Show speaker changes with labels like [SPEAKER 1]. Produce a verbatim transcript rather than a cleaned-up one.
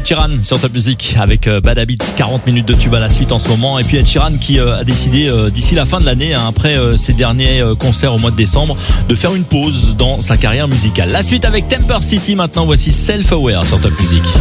[SPEAKER 1] Ed Sheeran sur Top Music avec Bad Habits, quarante minutes de tube à la suite en ce moment. Et puis Ed Sheeran qui a décidé d'ici la fin de l'année, après ses derniers concerts au mois de décembre, de faire une pause dans sa carrière musicale. La suite avec Temper City maintenant, voici Self Aware sur Top Music.